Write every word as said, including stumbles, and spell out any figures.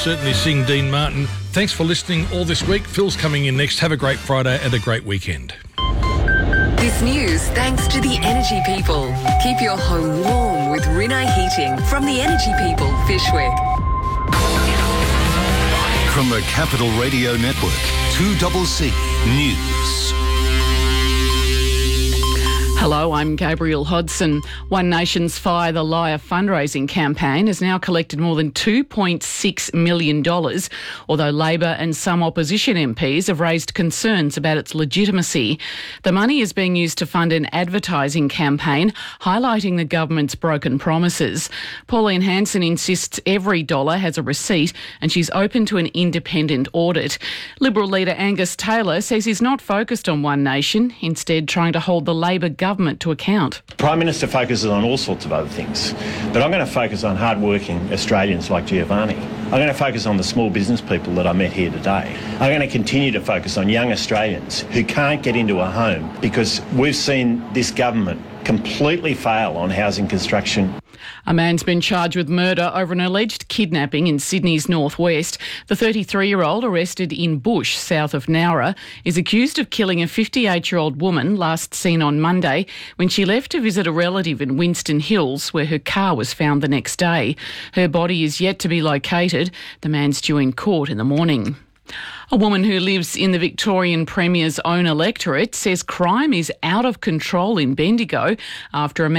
certainly sing Dean Martin. Thanks for listening all this week. Phil's coming in next. Have a great Friday and a great weekend. This news thanks to the Energy People. Keep your home warm with Rinnai Heating from the Energy People, Fyshwick. From the Capital Radio Network, two C C News. Hello, I'm Gabrielle Hodson. One Nation's Fire the Liar fundraising campaign has now collected more than two point six million dollars, although Labor and some opposition M Ps have raised concerns about its legitimacy. The money is being used to fund an advertising campaign highlighting the government's broken promises. Pauline Hanson insists every dollar has a receipt and she's open to an independent audit. Liberal leader Angus Taylor says he's not focused on One Nation, instead trying to hold the Labor government government to account. The Prime Minister focuses on all sorts of other things, but I'm going to focus on hard-working Australians like Giovanni. I'm going to focus on the small business people that I met here today. I'm going to continue to focus on young Australians who can't get into a home because we've seen this government completely fail on housing construction. A man's been charged with murder over an alleged kidnapping in Sydney's northwest. The thirty-three-year-old, arrested in Bush, south of Nowra, is accused of killing a fifty-eight-year-old woman last seen on Monday when she left to visit a relative in Winston Hills, where her car was found the next day. Her body is yet to be located. The man's due in court in the morning. A woman who lives in the Victorian Premier's own electorate says crime is out of control in Bendigo after a